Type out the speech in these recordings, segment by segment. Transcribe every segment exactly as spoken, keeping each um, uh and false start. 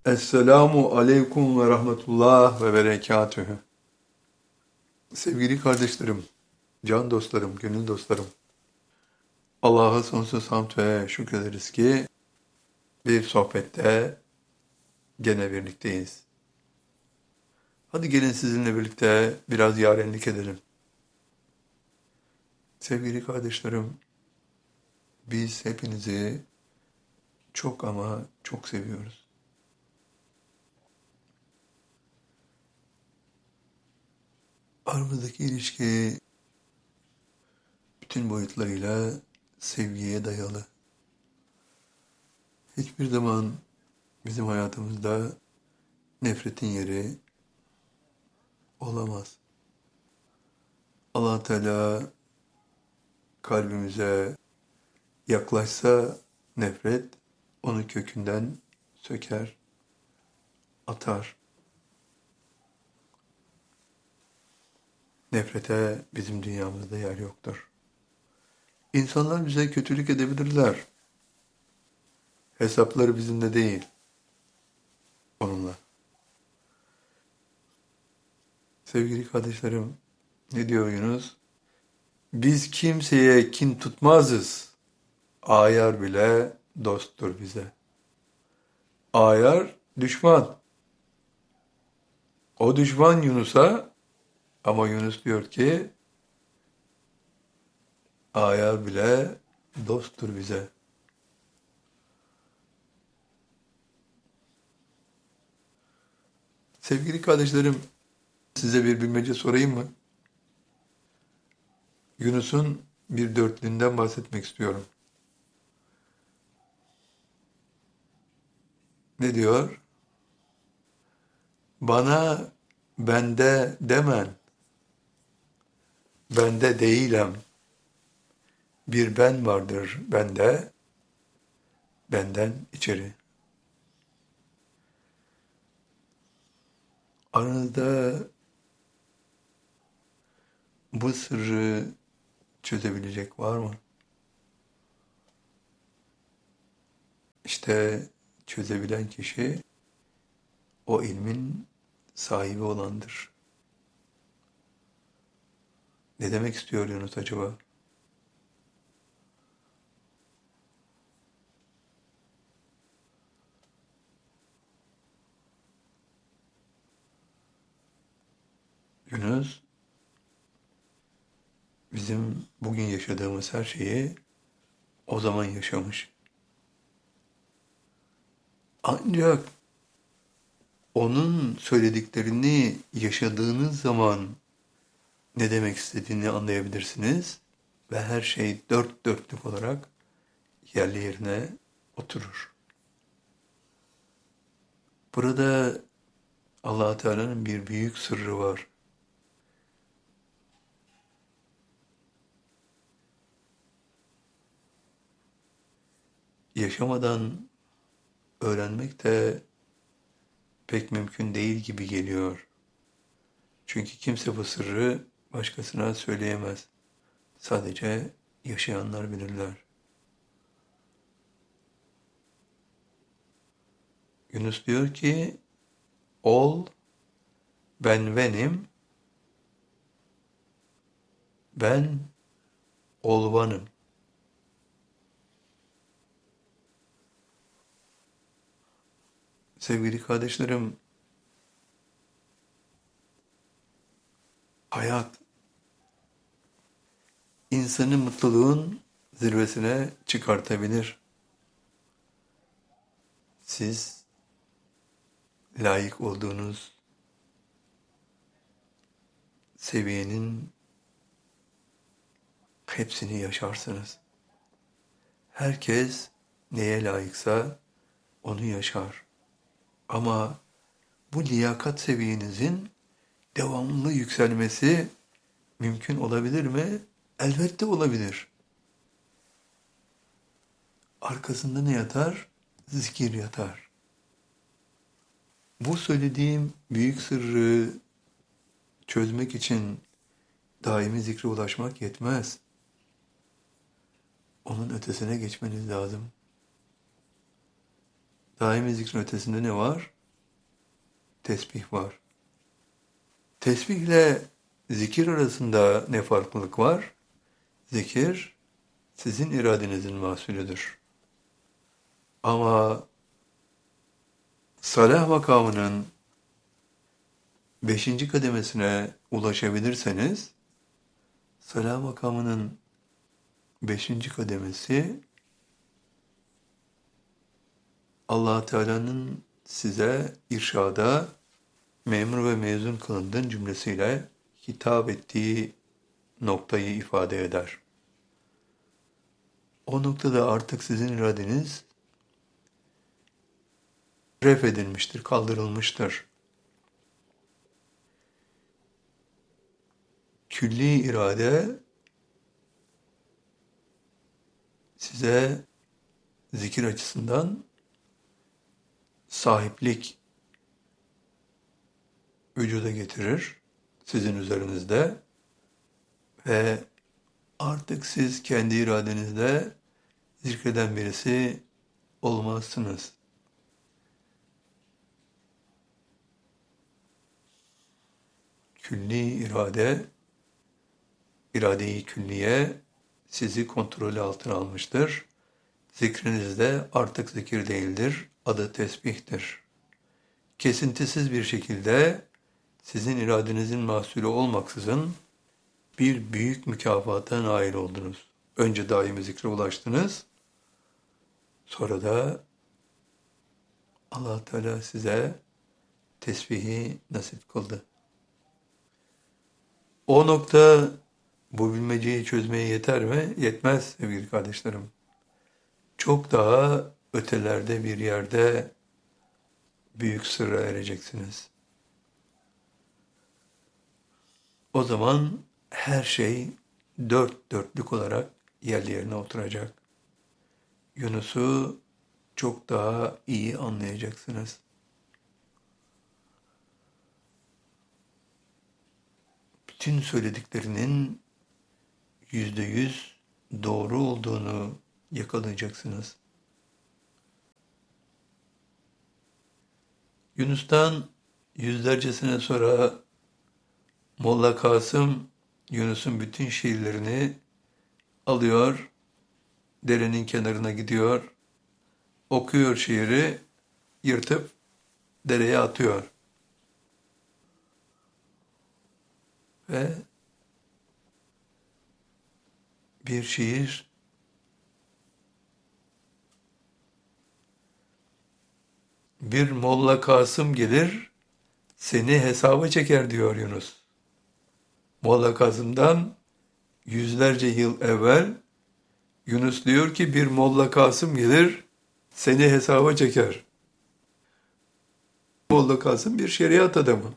Esselamu aleyküm ve rahmetullah ve berekatühü. Sevgili kardeşlerim, can dostlarım, gönül dostlarım. Allah'a sonsuz hamd ve şükrederiz ki bir sohbette gene birlikteyiz. Hadi gelin sizinle birlikte biraz yarenlik edelim. Sevgili kardeşlerim, biz hepinizi çok ama çok seviyoruz. Aramızdaki ilişki bütün boyutlarıyla sevgiye dayalı. Hiçbir zaman bizim hayatımızda nefretin yeri olamaz. Allah Teala kalbimize yaklaşsa nefret onu kökünden söker, atar. Nefrete bizim dünyamızda yer yoktur. İnsanlar bize kötülük edebilirler. Hesapları bizimle değil, onunla. Sevgili kardeşlerim, ne diyor Yunus? Biz kimseye kin tutmazız. Ayar bile dosttur bize. Ayar düşman. O düşman Yunus'a, ama Yunus diyor ki ayar bile dosttur bize. Sevgili kardeşlerim, size bir bilmece sorayım mı? Yunus'un bir dörtlüğünden bahsetmek istiyorum. Ne diyor? Bana bende demen, bende değilim. Bir ben vardır bende, benden içeri. Aranızda bu sırrı çözebilecek var mı? İşte çözebilen kişi o ilmin sahibi olandır. Ne demek istiyor Yunus acaba? Yunus, bizim bugün yaşadığımız her şeyi o zaman yaşamış. Ancak onun söylediklerini yaşadığınız zaman ne demek istediğini anlayabilirsiniz ve her şey dört dörtlük olarak yerli yerine oturur. Burada Allah Teala'nın bir büyük sırrı var. Yaşamadan öğrenmek de pek mümkün değil gibi geliyor. Çünkü kimse bu sırrı başkasına söyleyemez. Sadece yaşayanlar bilirler. Yunus diyor ki, ol, ben benim, ben olvanım. Sevgili kardeşlerim, hayat, insanı mutluluğun zirvesine çıkartabilir. Siz layık olduğunuz seviyenin hepsini yaşarsınız. Herkes neye layıksa onu yaşar. Ama bu liyakat seviyenizin devamlı yükselmesi mümkün olabilir mi? Elbette olabilir. Arkasında ne yatar? Zikir yatar. Bu söylediğim büyük sırrı çözmek için daimi zikre ulaşmak yetmez. Onun ötesine geçmeniz lazım. Daimi zikrin ötesinde ne var? tesbih var. Tesbihle zikir arasında ne farklılık var? Zikir sizin iradenizin mahsulüdür. Ama salah makamının beşinci kademesine ulaşabilirseniz, salah makamının beşinci kademesi Allah Teala'nın size irşada memur ve mezun kılındığın cümlesiyle hitap ettiği noktayı ifade eder. O noktada artık sizin iradeniz ref edilmiştir, kaldırılmıştır. Külli irade size zikir açısından sahiplik vücuda getirir sizin üzerinizde ve artık siz kendi iradenizle zikreden birisi olmazsınız. Külli irade, irade-i külliye sizi kontrolü altına almıştır. Zikrinizde artık zikir değildir, adı tesbihtir. Kesintisiz bir şekilde sizin iradenizin mahsulü olmaksızın bir büyük mükafata nail oldunuz. Önce daimi zikre ulaştınız, sonra da Allah Teala size tesbihi nasip kıldı. O nokta bu bilmeceyi çözmeye yeter mi? Yetmez sevgili kardeşlerim. Çok daha ötelerde bir yerde büyük sırra ereceksiniz. O zaman her şey dört dörtlük olarak yerli yerine oturacak. Yunus'u çok daha iyi anlayacaksınız. Bütün söylediklerinin yüzde yüz doğru olduğunu yakalayacaksınız. Yunus'tan yüzlerce sene sonra Molla Kasım Yunus'un bütün şiirlerini alıyor, derenin kenarına gidiyor, okuyor şiiri, yırtıp dereye atıyor. Ve bir şiir bir Molla Kasım gelir, seni hesaba çeker diyor Yunus. Molla Kasım'dan yüzlerce yıl evvel Yunus diyor ki bir Molla Kasım gelir, seni hesaba çeker. Molla Kasım bir şeriat adamı.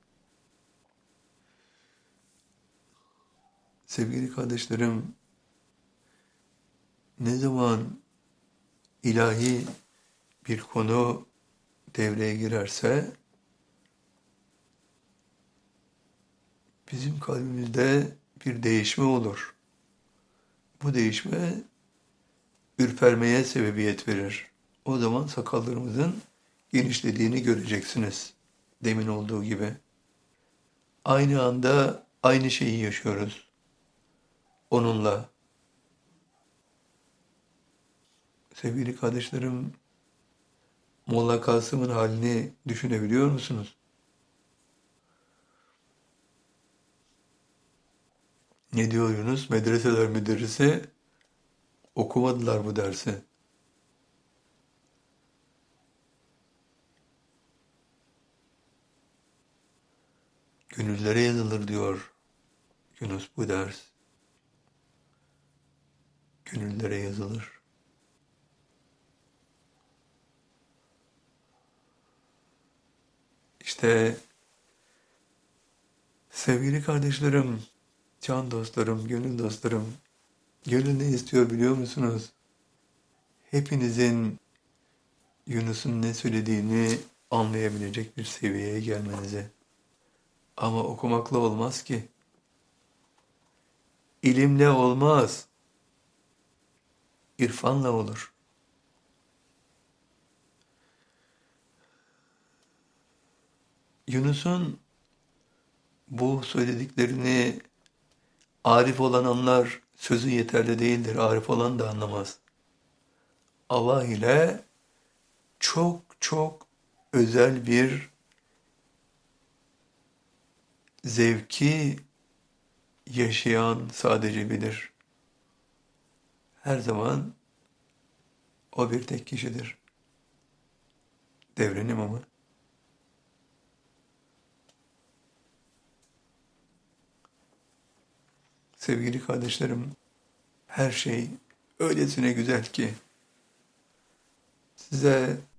Sevgili kardeşlerim, ne zaman ilahi bir konu devreye girerse bizim kalbimizde bir değişme olur. Bu değişme ürpermeye sebebiyet verir. O zaman sakallarımızın genişlediğini göreceksiniz. Demin olduğu gibi. Aynı anda aynı şeyi yaşıyoruz. Onunla. Sevgili kardeşlerim, Molla Kasım'ın halini düşünebiliyor musunuz? Ne diyor Yunus? Medreseler müderrisi okumadılar bu dersi. Gönüllere yazılır diyor Yunus bu ders. Gönüllere yazılır. İşte sevgili kardeşlerim, can dostlarım, gönül dostlarım, gönül ne istiyor biliyor musunuz? Hepinizin Yunus'un ne söylediğini anlayabilecek bir seviyeye gelmenizi. Ama okumakla olmaz ki. İlimle olmaz. İrfanla olur. Yunus'un bu söylediklerini arif olan anlar, sözü yeterli değildir. Arif olan da anlamaz. Allah ile çok çok özel bir zevki yaşayan sadece bilir. Her zaman o bir tek kişidir. Devrenim ama. Sevgili kardeşlerim, her şey öylesine güzel ki size